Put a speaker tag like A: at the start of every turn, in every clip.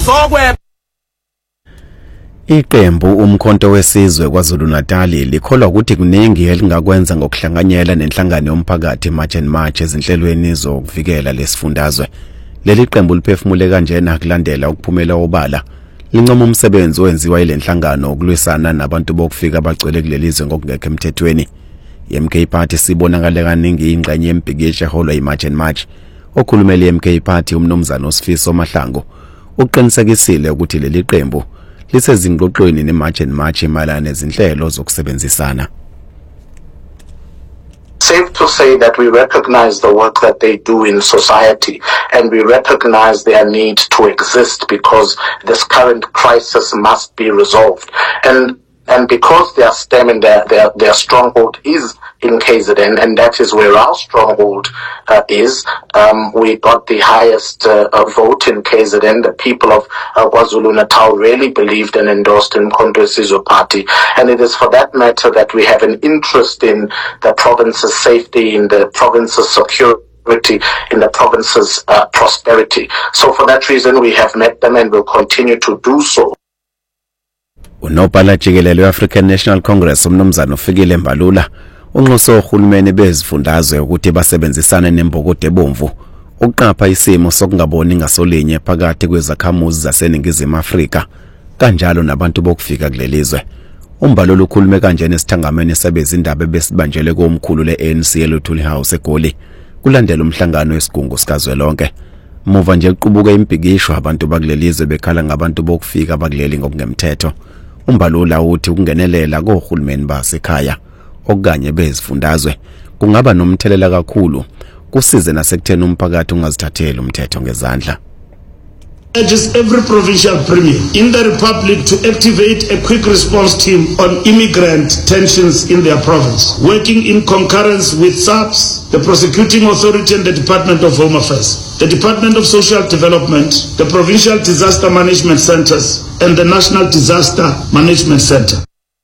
A: uzokwe.
B: Iqembu umkhonto wesizwe KwaZulu-Natal likholwa ukuthi kuningi elingakwenza ngokuhlanganyela nenhlangano yomphakathi March and March ezinhlelweni zokuvikela lesifundazwe. Leli qembu liphefumule kanjena kulandela ukuphumela obala. Lincoma umsebenzi owenziwa yilenhlangano ukulwisana nabantu bokufika abagcwele kulelizwe ngokungekho emthethweni. iMK Party sibonakala kaningi ingxenye yempikisho eholwa yiMarch and March. Okhulumela iMK Party umnomzana uSifiso Mahlangu uqinisekisile ukuthi leli qembu lisezingxoxweni neMarch and March emalana nezinhlelo zokusebenzisana.
C: Safe to say that we recognize the work that they do in society and we recognize their need to exist because this current crisis must be resolved. And because their stem and their stronghold is in KZN, and that is where our stronghold is. We got the highest vote in KZN. The people of KwaZulu-Natal really believed and endorsed in Umkhonto wesizwe Party. And it is for that matter that we have an interest in the province's safety, in the province's security, in the province's prosperity. So for that reason, we have met them and will continue to do so.
B: Unobhala jikelele we-African National Congress umnomzana uFikile Mbalula unxuso ohulumeni bezifundazwe ukuthi basebenzisane nembokode ebomvu ukuqapha isimo sokungaboni ngasolinye phakathi kwezakhamuzi zaseNingizimu Afrika kanjalo nabantu bokufika kulelizwe. Umbalula ukhulume kanjena esithangameni sabezindaba besibanjele komkhulu le-ANC eLuthuli House eGoli kulandela umhlangano wesigungu sikazwelonke. Muva nje uqubuka impikisho abantu bakulelizwe bekhala ngabantu bokufika abakuleli ngokungemthetho. Umbalula uthi ukungenelela kohulumeni basekhaya okanye bezifundazwe kungaba nomthelela kakhulu kusize nasekutheni umphakathi ungazithathela umthetho ngezandla.
D: Urges every provincial premier in the republic to activate a quick response team on immigrant tensions in their province, working in concurrence with SAPS, the prosecuting authority and the Department of Home Affairs, the Department of Social Development, the Provincial Disaster Management Centers, and the National Disaster Management Center.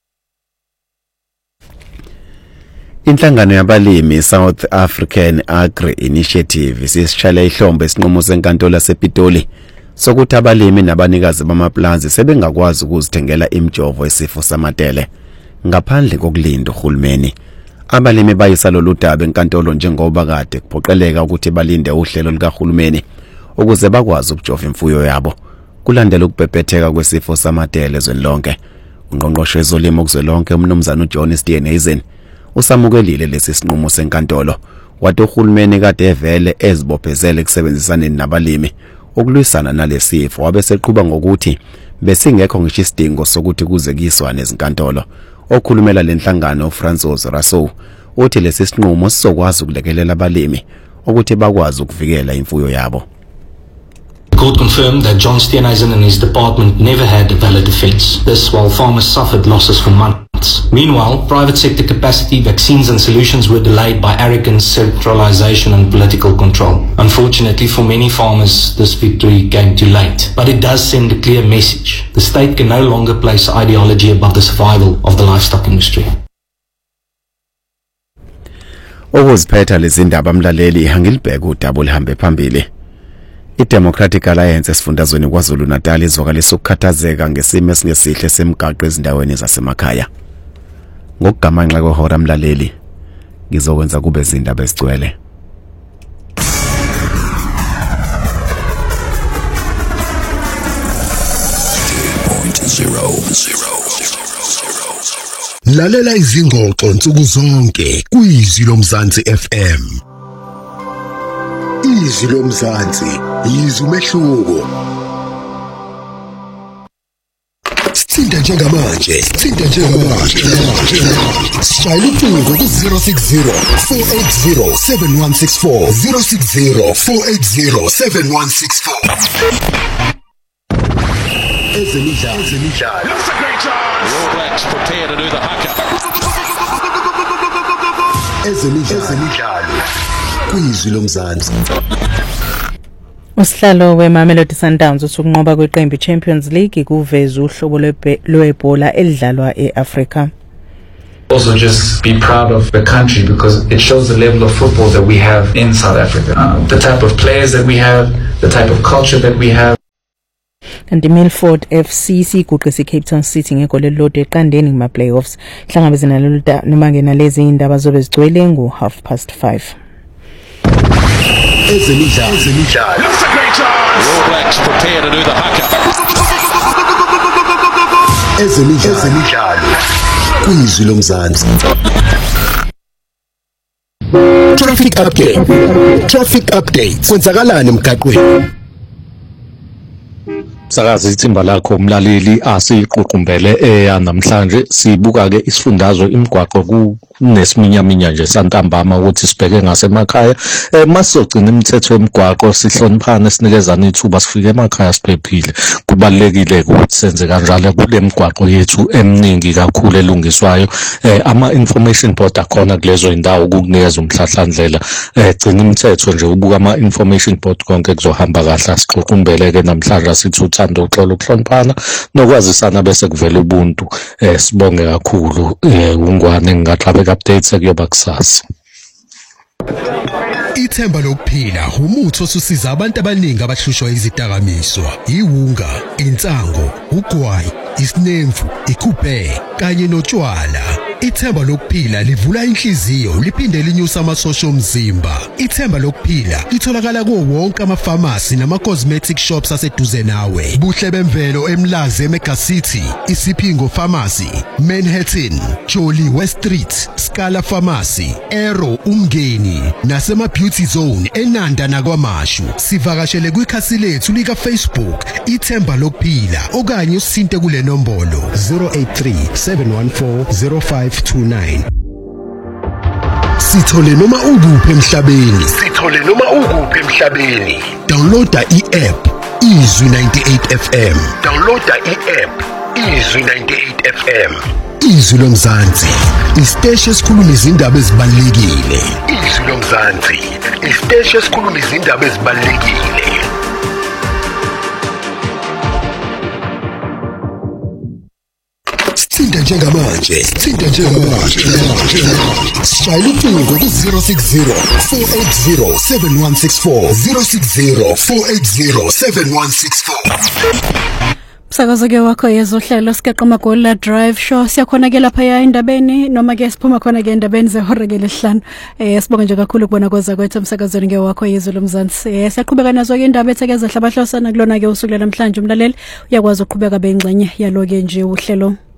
B: Inhlangano yabalimi South African Agri Initiative isishayela ihlombe isinqumo senkantolo yasePitoli sokuthi abalimi nabanikazi bamaplazi sebengakwazi ukuzithengela imijovo yesifo samatele ngaphandle kokulinda uhulumeni. Abalimi bayisa lolu daba enkantolo njengoba kade kuphoqeleka ukuthi balinde uhlelo likahulumeni ukuze bakwazi ukujova imfuyo yabo kulandela ukubhebhetheka kwesifo samatele ezweni lonke. Ungqongqoshe wezolimo kuzwelonke umnomzana uJohn Steenhuisen usamukelile lesi sinqumo senkantolo wathi uhulumeni kade evele ezibophezele kusebenzisana nabalimi ukulwisana nalesifo wabeseqhubha ngokuthi besingekho ngisho isidingo sokuthi kuze kuyiswane ezinkantolo. Okhulumela lenhlangano uFrancois Rassou uthi lesi sinqumo sizokwazi ukulekelela abalimi ukuthi bakwazi ukuvikela imfuyo yabo.
E: The court confirmed that John Steenhuisen and his department never had a valid defense. This while farmers suffered losses for months. Meanwhile, private sector capacity, vaccines and solutions were delayed by arrogance, centralization and political control. Unfortunately for many farmers, this victory came too late. But it does send a clear message. The state can no longer place ideology above the survival of the livestock industry.
B: Okuziphetha lezindaba mlaleli hangilibheka udaba lihambe phambili. iDemocratic Alliance esifundazweni KwaZulu-Natal izwakalisa ukukhathazeka ngesimo esingesihle semigaqo ezindaweni zasemakhaya. Ngokugamanxa kwehora mlaleli ngizokwenza kube izindaba ezigcwele.
F: Lalela izingxoxo nsuku zonke kuyizwi loMzansi FM. Izwi loMzansi, izwi umehluko. Sithinta njengamanje. Shayela ucingo ku-060 480 7164 060 480 7164. Ezemidlalo.
A: That's a great chance. All Blacks prepare to do the haka.
F: Ezemidlalo. Kuyizwi loMzansi.
G: Usihlalo weMamelodi Sundowns usukunqoba kweqembu Champions League kuveza uhlobo lwebhola elidlalwa eAfrika.
H: Also just be proud of the country because it shows the level of football that we have in South Africa. The type of players that we have, the type of culture that we have.
G: kanti Milford FC siguqisa Cape Town City ngegoli elilodwa eqandeni kuma playoffs hlangabezana noma ngena lezi indaba zobe zigcwele ngo 5:30.
F: Ezemidlalo.
A: That's a great chance. The All Blacks prepare to do the haka.
F: Ezemidlalo. Kwizwi lomzansi. Traffic update. Kwenzakalani emgaqweni?
I: Sakazi ithimba lakho umlaleli asiququmbele namhlanje sibuka ke isifundazwe imigwaqo kunesiminyaminya nje santambama ukuthi sibheke ngasemakhaya masizogcina imithetho yemigwaqo sihloniphane sinikezana ithuba sifike emakhaya siphephile kubalekile ukuthi senze kanjalo kule migwaqo yethu eminingi kakhulu elungiswayo ama information board akhona kulezo indawo ukukunikeza umhlahlandlela gcina imithetho nje ubuka ama information board konke kuzohamba kahle siququmbeleke namhlanje sithutha uthando uxolo ukuhloniphana nokwazisana bese kuvela ubuntu sibonge kakhulu ungwane ngingaxabeka updates kuyoba kusasa.
F: Ithemba lokuphila umuthi osusiza abantu abaningi abahlushwa izidakamizwa iwunga insango ugwayi isinemfu ikhuphe kanye notshwala. Ithemba lokuphila livula inhliziyo liphinde linyusa amasosha omzimba. Ithemba lokuphila litholakala kuwo wonke ama-pharmacy nama-cosmetic shops aseduze nawe. Buhle bemvelo eMlazi eMega City, Isipingo Pharmacy, Manhattan, Jolly West Street, Scala Pharmacy, Aero Umngeni nasema Beauty Zone eNanda nakwaMashu. Sivakashele kwikhasi lethu lika Facebook Ithemba lokuphila okanye usinte kule nombolo 083 714 0529. Sithole noma ukuphi emhlabeni. Downloada i-app Izwi 98 FM. Izwi lomzansi. Isiteshi esikhuluma izindaba ezibalulekile. Sithinta njengamanje. Shayela ucingo ku-060 480 7164 060 480 7164.
J: Msakazo-ke wakho yezohlelo sikeqa amagoli la drive show siyakhona-ke lapha endabeni noma-ke siphuma khona-ke endabeni zehora-ke lesihlanu sibonga nje kakhulu ukubona koza kwethu emsakazweni-ke wakho yezwe lomzansi siyaqhubeka nazo-ke indaba ethekeza hlabahlosana kulona-ke usuku namhlanje umlaleli uyakwazi ukuqhubeka bengxenye yalo-ke nje uhlelo